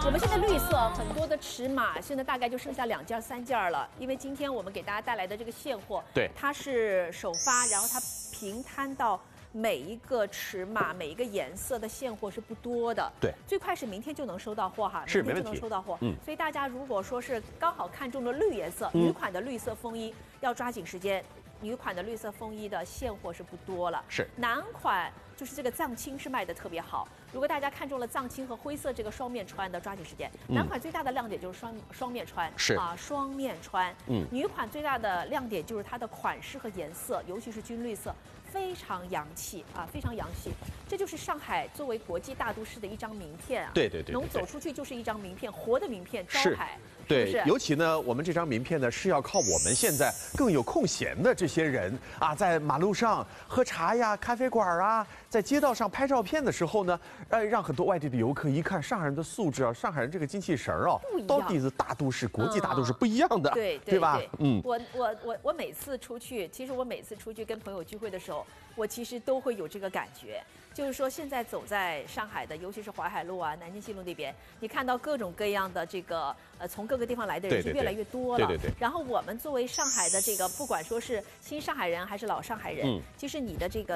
我们现在绿色很多的尺码，现在大概就剩下2件3件了。因为今天我们给大家带来的这个现货， 对， 它是首发，然后它平摊到每一个尺码、每一个颜色的现货是不多的。 对， 最快是明天就能收到货哈， 是明天就能收到货。所以大家如果说是刚好看中了绿颜色，女款的绿色风衣，要抓紧时间。女款的绿色风衣的现货是不多了， 是男款就是这个藏青是卖的特别好。如果大家看中了藏青和灰色这个双面穿的，抓紧时间。男款最大的亮点就是双面穿， 是啊，双面穿。女款最大的亮点就是它的款式和颜色，尤其是军绿色，非常洋气啊，非常洋气。这就是上海作为国际大都市的一张名片啊。 对， 能走出去就是一张名片，活的名片，招牌。 对，尤其呢，我们这张名片呢是要靠我们现在更有空闲的这些人啊，在马路上喝茶呀、咖啡馆啊，在街道上拍照片的时候呢，让很多外地的游客一看上海人的素质啊，上海人这个精气神哦，到底是大都市、国际大都市不一样的，对吧？ 我每次出去，其实我每次出去跟朋友聚会的时候，我其实都会有这个感觉，就是说现在走在上海的，尤其是淮海路啊、南京西路那边，你看到各种各样的这个从各个地方来的人是越来越多了。 对。 然后我们作为上海的这个，不管说是新上海人还是老上海人，其实你的这个。